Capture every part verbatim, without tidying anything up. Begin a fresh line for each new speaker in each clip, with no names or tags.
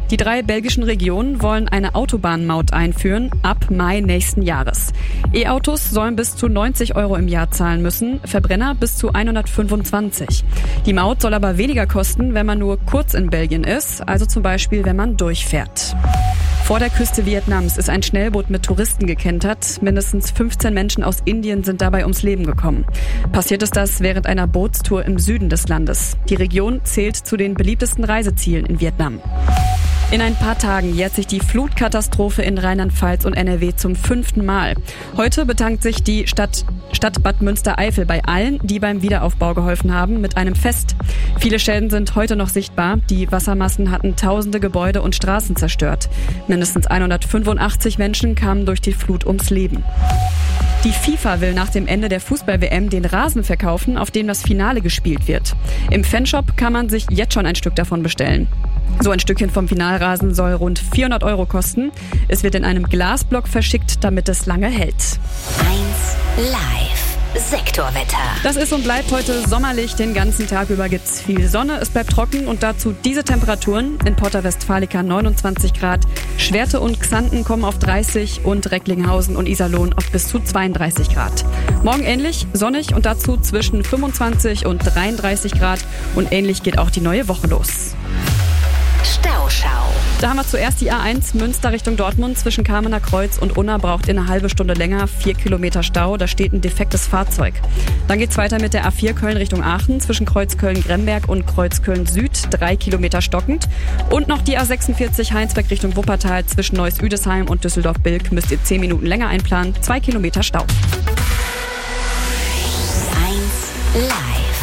Die drei belgischen Regionen wollen eine Autobahnmaut einführen ab Mai nächsten Jahres. E-Autos sollen bis zu neunzig Euro im Jahr zahlen müssen, Verbrenner bis zu hundertfünfundzwanzig. Die Maut soll aber weniger kosten, wenn man nur kurz in Belgien ist, also zum Beispiel, wenn man durchfährt. Vor der Küste Vietnams ist ein Schnellboot mit Touristen gekentert. Mindestens fünfzehn Menschen aus Indien sind dabei ums Leben gekommen. Passiert ist das während einer Bootstour im Süden des Landes. Die Region zählt zu den beliebtesten Reisezielen in Vietnam. In ein paar Tagen jährt sich die Flutkatastrophe in Rheinland-Pfalz und N R W zum fünften Mal. Heute bedankt sich die Stadt, Stadt Bad Münstereifel bei allen, die beim Wiederaufbau geholfen haben, mit einem Fest. Viele Schäden sind heute noch sichtbar. Die Wassermassen hatten tausende Gebäude und Straßen zerstört. Mindestens hundertfünfundachtzig Menschen kamen durch die Flut ums Leben. Die FIFA will nach dem Ende der Fußball-W M den Rasen verkaufen, auf dem das Finale gespielt wird. Im Fanshop kann man sich jetzt schon ein Stück davon bestellen. So ein Stückchen vom Finalrasen soll rund vierhundert Euro kosten. Es wird in einem Glasblock verschickt, damit es lange hält.
eins Live Sektorwetter.
Das ist und bleibt heute sommerlich. Den ganzen Tag über gibt's viel Sonne. Es bleibt trocken und dazu diese Temperaturen. In Porta Westfalica neunundzwanzig Grad. Schwerte und Xanten kommen auf dreißig und Recklinghausen und Iserlohn auf bis zu zweiunddreißig Grad. Morgen ähnlich, sonnig und dazu zwischen fünfundzwanzig und dreiunddreißig Grad. Und ähnlich geht auch die neue Woche los.
Stauschau.
Da haben wir zuerst die A eins Münster Richtung Dortmund zwischen Kamener Kreuz und Unna braucht eine halbe Stunde länger, vier Kilometer Stau, da steht ein defektes Fahrzeug. Dann geht's weiter mit der A vier Köln Richtung Aachen zwischen Kreuz Köln-Gremberg und Kreuz Köln-Süd, drei Kilometer stockend. Und noch die A sechsundvierzig Heinsberg Richtung Wuppertal zwischen Neuss-Üdesheim und Düsseldorf-Bilk müsst ihr zehn Minuten länger einplanen, zwei Kilometer Stau.
eins Live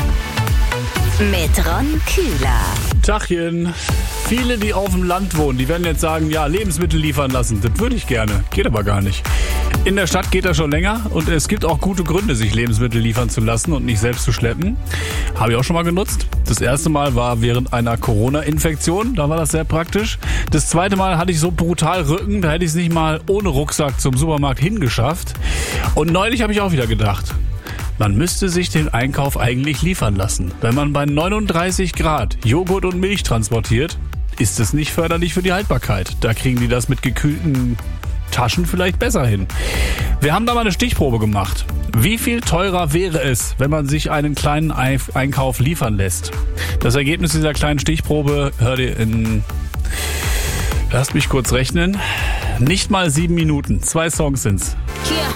mit Ron Kühler.
Tachchen. Viele, die auf dem Land wohnen, die werden jetzt sagen, ja, Lebensmittel liefern lassen. Das würde ich gerne. Geht aber gar nicht. In der Stadt geht das schon länger und es gibt auch gute Gründe, sich Lebensmittel liefern zu lassen und nicht selbst zu schleppen. Habe ich auch schon mal genutzt. Das erste Mal war während einer Corona-Infektion. Da war das sehr praktisch. Das zweite Mal hatte ich so brutal Rücken, da hätte ich es nicht mal ohne Rucksack zum Supermarkt hingeschafft. Und neulich habe ich auch wieder gedacht, man müsste sich den Einkauf eigentlich liefern lassen. Wenn man bei neununddreißig Grad Joghurt und Milch transportiert, ist es nicht förderlich für die Haltbarkeit. Da kriegen die das mit gekühlten Taschen vielleicht besser hin. Wir haben da mal eine Stichprobe gemacht. Wie viel teurer wäre es, wenn man sich einen kleinen Einkauf liefern lässt? Das Ergebnis dieser kleinen Stichprobe hört ihr in... Lasst mich kurz rechnen. Nicht mal sieben Minuten. Zwei Songs sind's.